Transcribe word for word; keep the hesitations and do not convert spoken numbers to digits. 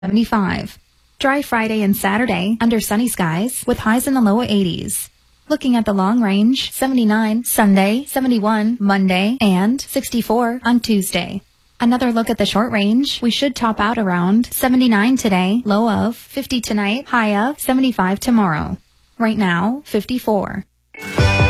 seventy-five. Dry Friday and Saturday under sunny skies with highs in the low eighties. Looking at the long range, seventy-nine Sunday, seventy-one Monday, and sixty-four on Tuesday. Another look at the short range, we should top out around seventy-nine today, low of fifty tonight, high of seventy-five tomorrow. Right now, fifty-four.